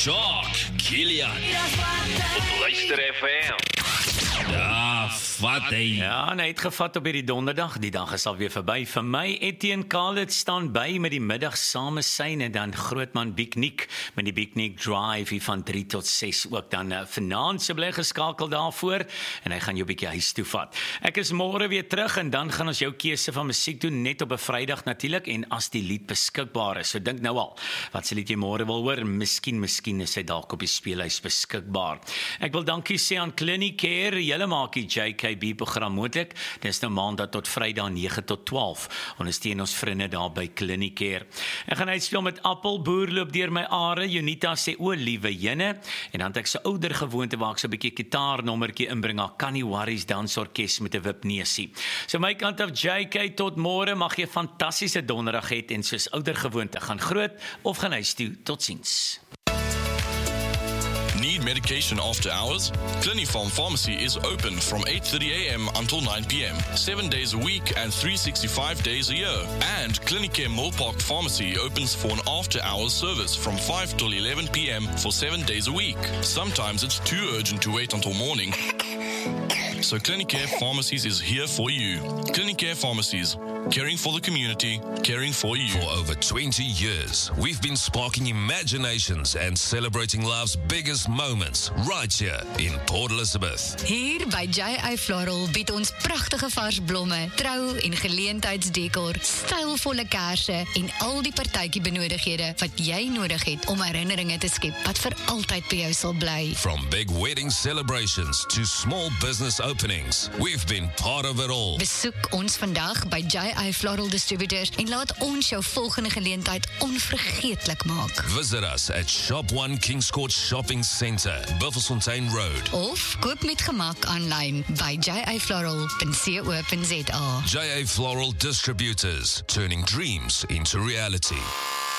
Jock, Kilian. Op Luister FM. Ja, vat hy. Ja, en hy het gevat op hierdie donderdag. Die dag is alweer verby. Vir my, Etienne Khalid staan by met die middag samesyn en dan Grootman Piknik met die Piknik Drive hier van 3 tot 6 ook dan vanaand se bly geskakel daarvoor en hy gaan jou bietjie huis toe vat. Ek is môre weer terug en dan gaan ons jou keuse van musiek doen net op 'n Vrydag natuurlik en as die lied beskikbaar is. So dink nou al, wat se lied jy môre wil hoor? Miskien is hy dalk op die speelhuis beskikbaar. Ek wil dankie sê aan Clinicare. Julle maak die JKB program moontlik. Dis nou maandag tot Vrydag 9 tot 12. Ondersteun ons vriende daar by Clinicare. Ek gaan uitspeel met Appelboer loop deur my are. Junita sê o liewe jene en dan het ek so ouer gewoonte waar ek so 'n bietjie gitaarnommertjie inbring. Kan nie worries dansorkes met 'n wipneusie. So my kant af JK tot môre. Mag jy 'n fantastiese donderdag hê en soos ouer gewoonte gaan groot of gaan huis toe. Totsiens. Need medication after hours? Clinifarm Pharmacy is open from 8:30 a.m. until 9 p.m. 7 days a week and 365 days a year. And Clinicare Millpark Pharmacy opens for an after-hours service from 5 till 11 p.m. for 7 days a week. Sometimes it's too urgent to wait until morning. So Clinicare Pharmacies is here for you. Clinicare Pharmacies, caring for the community, caring for you. For over 20 years, we've been sparking imaginations and celebrating life's biggest moments right here in Port Elizabeth. Hier by J.I. Floral bied ons pragtige vars blomme, trou- en geleentheidsdekor, stylvolle kersse en al die partytjie benodighede wat jy nodig het om herinneringe te skep wat vir altyd by jou sal bly. From big wedding celebrations to small business openings, we've been part of it all. Besoek ons vandag by J.I. Floral Distributors en laat ons jou volgende geleentheid onvergeetlik maak. Visit us at Shop 1 Kings Court Shopping Centre, Buffelsfontein Road. Of koop met gemak aanlyn by jifloral.co.za. J.A. Floral Distributors, turning dreams into reality.